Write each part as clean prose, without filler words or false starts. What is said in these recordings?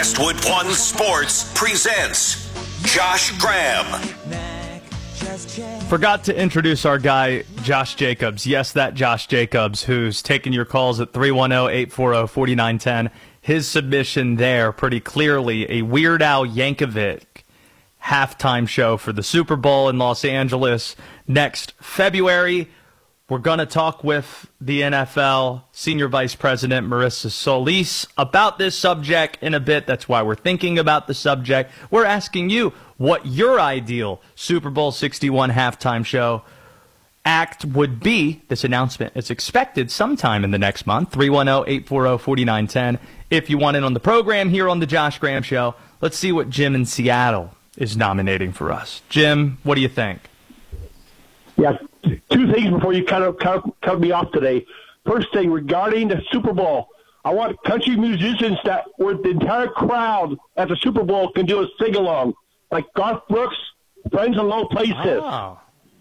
Westwood One Sports presents Josh Graham. Forgot to introduce our guy, Josh Jacobs. Yes, that Josh Jacobs, who's taking your calls at 310-840-4910. His submission there, pretty clearly, a Weird Al Yankovic halftime show for the Super Bowl in Los Angeles next February. We're going to talk with the NFL Senior Vice President Marissa Solis about this subject in a bit. That's why we're thinking about the subject. We're asking you what your ideal Super Bowl 61 halftime show act would be. This announcement is expected sometime in the next month. 310-840-4910. If you want in on the program here on the Josh Graham Show, let's see what Jim in Seattle is nominating for us. Jim, what do you think? Yeah, two things before you cut me off today. First thing, regarding the Super Bowl, I want country musicians that where the entire crowd at the Super Bowl can do a sing-along, like Garth Brooks, Friends in Low Places. Oh,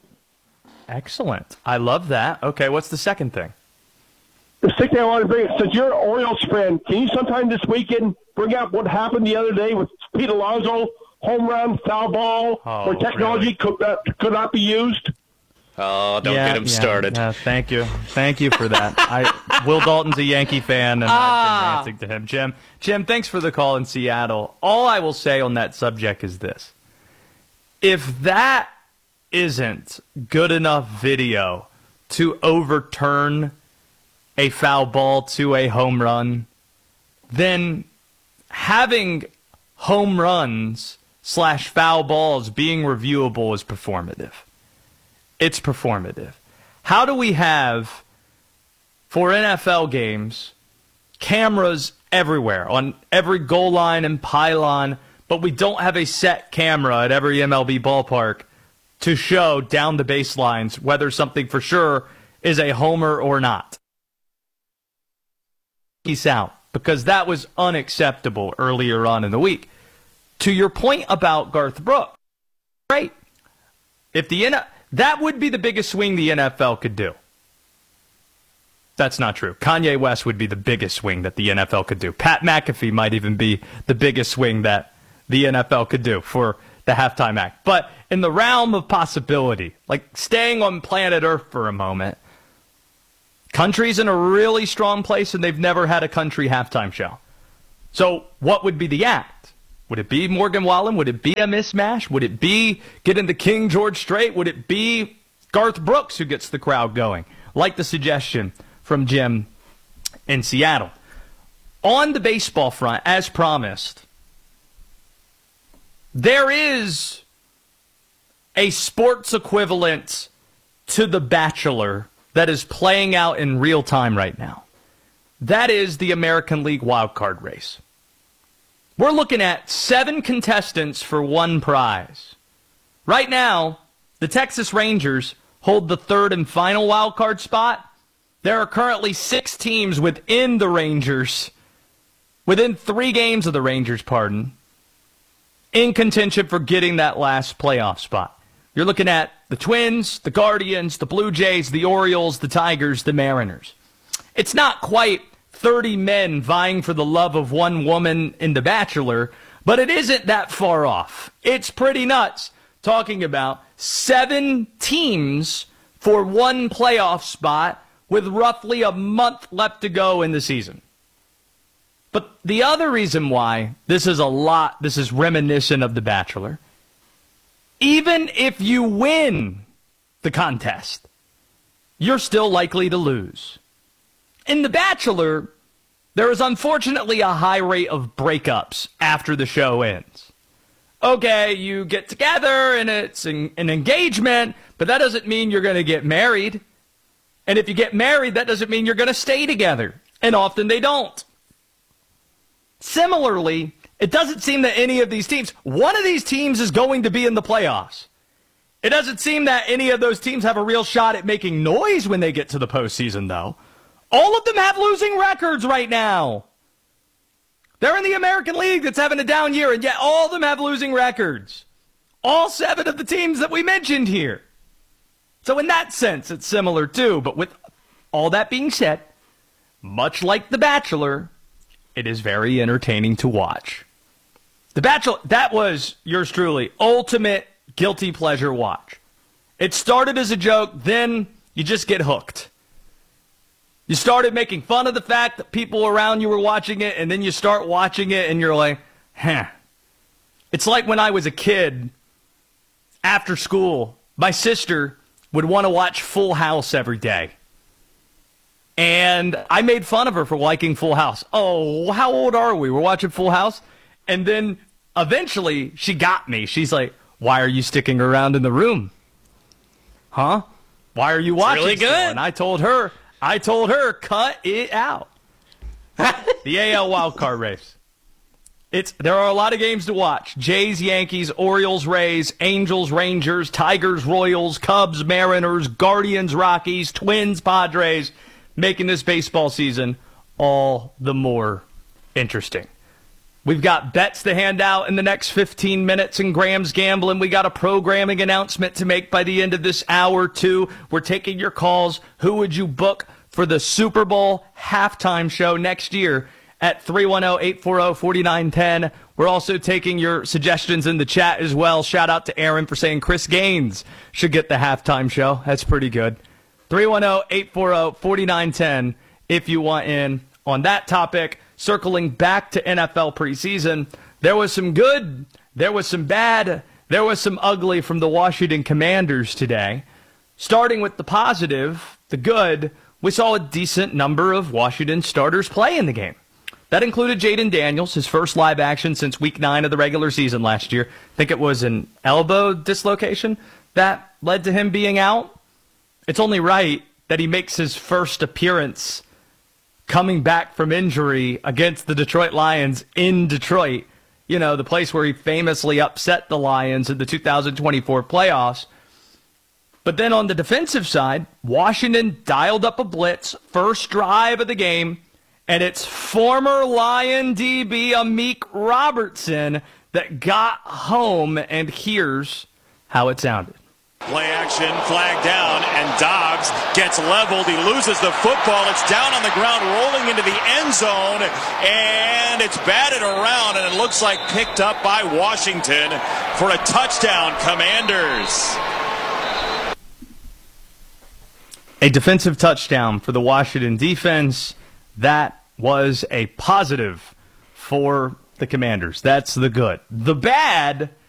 excellent. I love that. Okay, what's the second thing? The second thing I want to bring, since you're an Orioles fan, can you sometime this weekend bring out what happened the other day with Pete Alonso, home run, foul ball, where technology really? could not be used? Oh, don't get him started. Yeah, thank you. Thank you for that. Will Dalton's a Yankee fan, and I've been ranting to him. Jim, thanks for the call in Seattle. All I will say on that subject is this. If that isn't good enough video to overturn a foul ball to a home run, then having home runs / foul balls being reviewable is performative. It's performative. How do we have, for NFL games, cameras everywhere, on every goal line and pylon, but we don't have a set camera at every MLB ballpark to show down the baselines whether something for sure is a homer or not? Peace out, because that was unacceptable earlier on in the week. To your point about Garth Brooks, great. If that would be the biggest swing the NFL could do. That's not true. Kanye West would be the biggest swing that the NFL could do. Pat McAfee might even be the biggest swing that the NFL could do for the halftime act. But in the realm of possibility, like staying on planet Earth for a moment, country's in a really strong place and they've never had a country halftime show. So what would be the act? Would it be Morgan Wallen? Would it be a mismatch? Would it be getting the King George Strait? Would it be Garth Brooks who gets the crowd going? Like the suggestion from Jim in Seattle. On the baseball front, as promised, there is a sports equivalent to The Bachelor that is playing out in real time right now. That is the American League wildcard race. We're looking at 7 contestants for 1 prize. Right now, the Texas Rangers hold the 3rd and final wild card spot. There are currently 6 teams within the Rangers, within 3 games of the Rangers, in contention for getting that last playoff spot. You're looking at the Twins, the Guardians, the Blue Jays, the Orioles, the Tigers, the Mariners. It's not quite 30 men vying for the love of one woman in The Bachelor, but it isn't that far off. It's pretty nuts talking about 7 teams for 1 playoff spot with roughly a month left to go in the season. But the other reason why this is reminiscent of The Bachelor, even if you win the contest, you're still likely to lose. In The Bachelor, there is unfortunately a high rate of breakups after the show ends. Okay, you get together and it's an engagement, but that doesn't mean you're going to get married. And if you get married, that doesn't mean you're going to stay together. And often they don't. Similarly, it doesn't seem that any of these teams, one of these teams is going to be in the playoffs. It doesn't seem that any of those teams have a real shot at making noise when they get to the postseason, though. All of them have losing records right now. They're in the American League that's having a down year, and yet all of them have losing records. All 7 of the teams that we mentioned here. So in that sense, it's similar too. But with all that being said, much like The Bachelor, it is very entertaining to watch. The Bachelor, that was yours truly, ultimate guilty pleasure watch. It started as a joke, then you just get hooked. You started making fun of the fact that people around you were watching it, and then you start watching it, and you're like, huh. It's like when I was a kid, after school, my sister would want to watch Full House every day. And I made fun of her for liking Full House. Oh, how old are we? We're watching Full House? And then eventually she got me. She's like, why are you sticking around in the room? Huh? Why are you watching? Really good. And I told her, cut it out. The AL wildcard race. There are a lot of games to watch. Jays, Yankees, Orioles, Rays, Angels, Rangers, Tigers, Royals, Cubs, Mariners, Guardians, Rockies, Twins, Padres, making this baseball season all the more interesting. We've got bets to hand out in the next 15 minutes in Graham's Gambling. We got a programming announcement to make by the end of this hour, too. We're taking your calls. Who would you book for the Super Bowl halftime show next year at 310-840-4910? We're also taking your suggestions in the chat as well. Shout out to Aaron for saying Chris Gaines should get the halftime show. That's pretty good. 310-840-4910 if you want in on that topic. Circling back to NFL preseason, there was some good, there was some bad, there was some ugly from the Washington Commanders today. Starting with the positive, the good, we saw a decent number of Washington starters play in the game. That included Jaden Daniels, his first live action since Week 9 of the regular season last year. I think it was an elbow dislocation that led to him being out. It's only right that he makes his first appearance coming back from injury against the Detroit Lions in Detroit, you know, the place where he famously upset the Lions in the 2024 playoffs. But then on the defensive side, Washington dialed up a blitz, first drive of the game, and it's former Lion DB Amik Robertson that got home, and here's how it sounded. Play action, flag down, and Dobbs gets leveled. He loses the football. It's down on the ground, rolling into the end zone, and it's batted around, and it looks like picked up by Washington for a touchdown, Commanders. A defensive touchdown for the Washington defense. That was a positive for the Commanders. That's the good. The bad